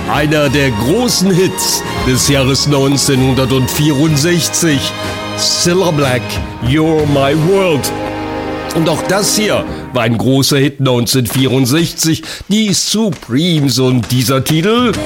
einer der großen Hits des Jahres 1964. Cilla Black, You're My World. Und auch das hier war ein großer Hit 1964, die Supremes, und dieser Titel